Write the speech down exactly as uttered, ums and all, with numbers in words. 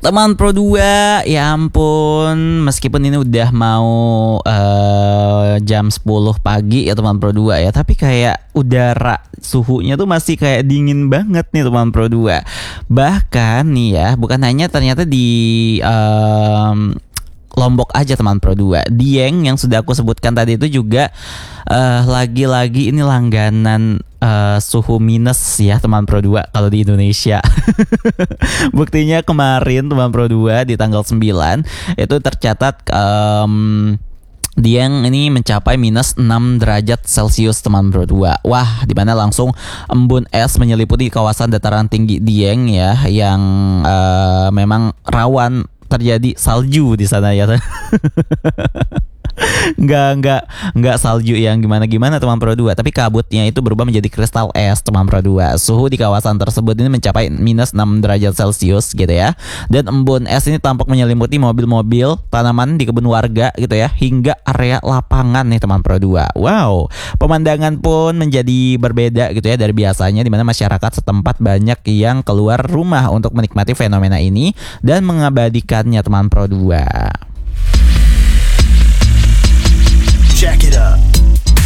Teman Pro dua, ya ampun, meskipun ini udah mau uh, jam sepuluh pagi ya teman Pro dua ya, tapi kayak udara suhunya tuh masih kayak dingin banget nih teman Pro dua. Bahkan nih ya, bukan hanya ternyata di um, Lombok aja teman Pro dua. Dieng yang sudah aku sebutkan tadi itu juga uh, lagi-lagi ini langganan uh, suhu minus ya teman Pro dua kalau di Indonesia. Buktinya kemarin teman Pro dua di tanggal sembilan itu tercatat um, Dieng ini mencapai minus enam derajat Celcius teman Pro dua. Wah, dimana langsung embun es menyeliputi kawasan dataran tinggi Dieng ya, yang uh, memang rawan terjadi salju di sana ya. Nggak, nggak, nggak salju yang gimana-gimana teman Pro dua, tapi kabutnya itu berubah menjadi kristal es teman Pro dua. Suhu di kawasan tersebut ini mencapai minus enam derajat Celcius gitu ya. Dan embun es ini tampak menyelimuti mobil-mobil, tanaman di kebun warga gitu ya, hingga area lapangan nih teman Pro dua. Wow, pemandangan pun menjadi berbeda gitu ya dari biasanya, di mana masyarakat setempat banyak yang keluar rumah untuk menikmati fenomena ini dan mengabadikannya teman Pro dua.